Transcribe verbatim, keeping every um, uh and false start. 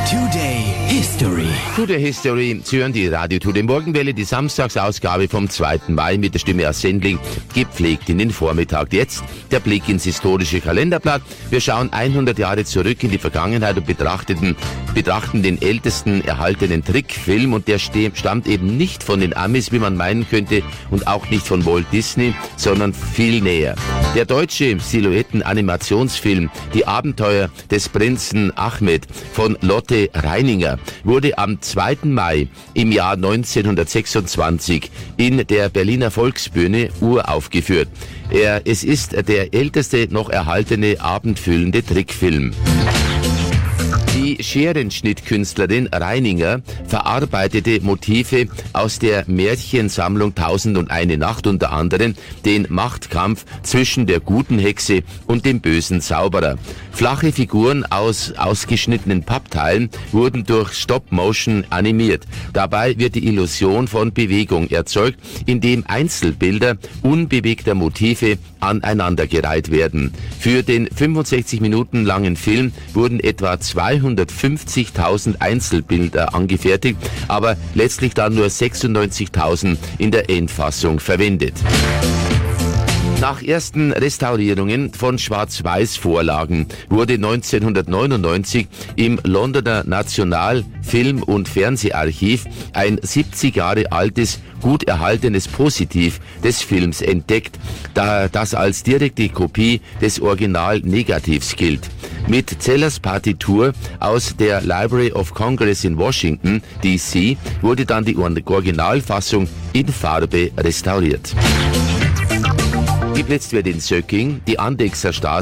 Today History. Today History. Sie hören die Radio Today Morgenwelle, die Samstagsausgabe vom zweiten Mai mit der Stimme aus Sendling, gepflegt in den Vormittag. Jetzt der Blick ins historische Kalenderblatt. Wir schauen hundert Jahre zurück in die Vergangenheit und betrachten, betrachten den ältesten erhaltenen Trickfilm, und der stammt eben nicht von den Amis, wie man meinen könnte, und auch nicht von Walt Disney, sondern viel näher. Der deutsche Silhouetten-Animationsfilm Die Abenteuer des Prinzen Ahmed von Lotte Reininger wurde am zweiten Mai im Jahr neunzehnhundertsechsundzwanzig in der Berliner Volksbühne uraufgeführt. Er, es ist der älteste noch erhaltene abendfüllende Trickfilm. Die Scherenschnittkünstlerin Reininger verarbeitete Motive aus der Märchensammlung Tausend und eine Nacht, unter anderem den Machtkampf zwischen der guten Hexe und dem bösen Zauberer. Flache Figuren aus ausgeschnittenen Pappteilen wurden durch Stop-Motion animiert. Dabei wird die Illusion von Bewegung erzeugt, indem Einzelbilder unbewegter Motive aneinandergereiht werden. Für den fünfundsechzig Minuten langen Film wurden etwa zweihundertfünfzigtausend Einzelbilder angefertigt, aber letztlich dann nur sechsundneunzigtausend in der Endfassung verwendet. Nach ersten Restaurierungen von Schwarz-Weiß-Vorlagen wurde neunzehnhundertneunundneunzig im Londoner National Film- und Fernseharchiv ein siebzig Jahre altes, gut erhaltenes Positiv des Films entdeckt, da das als direkte Kopie des Original-Negativs gilt. Mit Zellers Partitur aus der Library of Congress in Washington, D C, wurde dann die Originalfassung in Farbe restauriert. Geblitzt wird in Söcking die Andechser Straße